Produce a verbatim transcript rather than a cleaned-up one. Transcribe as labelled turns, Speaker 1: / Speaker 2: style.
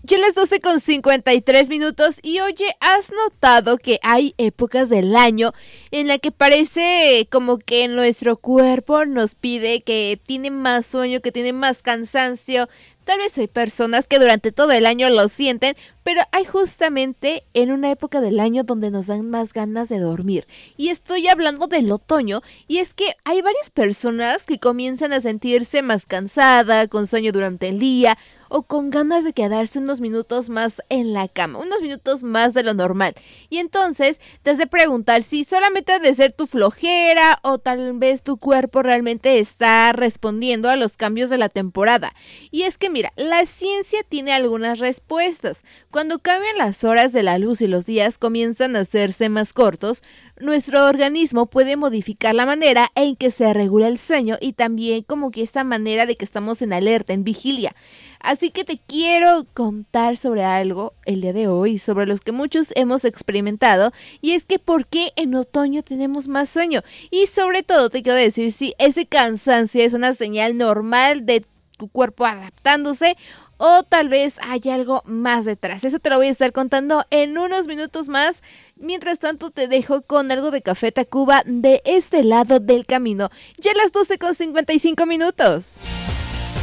Speaker 1: Ya las doce con cincuenta y tres minutos y oye, ¿has notado que hay épocas del año en la que parece como que nuestro cuerpo nos pide que tiene más sueño, que tiene más cansancio? Tal vez hay personas que durante todo el año lo sienten, pero hay justamente en una época del año donde nos dan más ganas de dormir. Y estoy hablando del otoño, y es que hay varias personas que comienzan a sentirse más cansada, con sueño durante el día, o con ganas de quedarse unos minutos más en la cama, unos minutos más de lo normal. Y entonces te has de preguntar si solamente ha de ser tu flojera o tal vez tu cuerpo realmente está respondiendo a los cambios de la temporada. Y es que mira, la ciencia tiene algunas respuestas. Cuando cambian las horas de la luz y los días comienzan a hacerse más cortos, nuestro organismo puede modificar la manera en que se regula el sueño y también como que esta manera de que estamos en alerta, en vigilia. Así que te quiero contar sobre algo el día de hoy, sobre lo que muchos hemos experimentado, y es que por qué en otoño tenemos más sueño. Y sobre todo te quiero decir si ese cansancio es una señal normal de tu cuerpo adaptándose o tal vez hay algo más detrás. Eso te lo voy a estar contando en unos minutos más. Mientras tanto te dejo con algo de Café Tacuba de este lado del camino. Ya a las doce con cincuenta y cinco minutos.